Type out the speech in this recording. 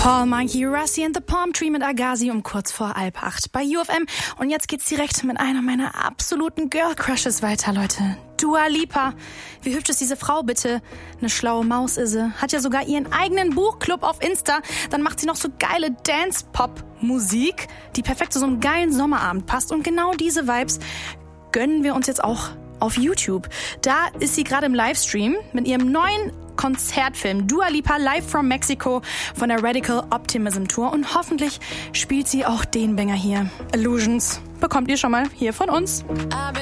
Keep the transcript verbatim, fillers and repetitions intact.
Paul Monkey, Russie and the Palm Tree mit Agassi um kurz vor halb acht bei U F M. Und jetzt geht's direkt mit einer meiner absoluten Girl Crushes weiter, Leute. Dua Lipa. Wie hübsch ist diese Frau bitte? Eine schlaue Maus ist sie. Hat ja sogar ihren eigenen Buchclub auf Insta. Dann macht sie noch so geile Dance-Pop-Musik, die perfekt zu so einem geilen Sommerabend passt. Und genau diese Vibes gönnen wir uns jetzt auch auf YouTube. Da ist sie gerade im Livestream mit ihrem neuen Konzertfilm Dua Lipa Live from Mexico von der Radical Optimism Tour. Und hoffentlich spielt sie auch den Banger hier. Illusions bekommt ihr schon mal hier von uns.